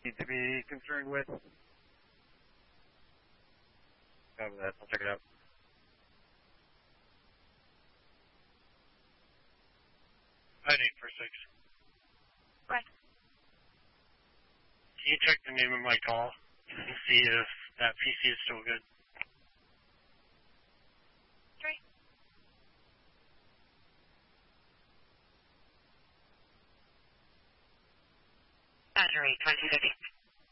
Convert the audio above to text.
need to be concerned with? Copy that. I'll check it out. I need for 6. What? Can you check the name of my call and see if that PC is still good? 3. Battery 2050.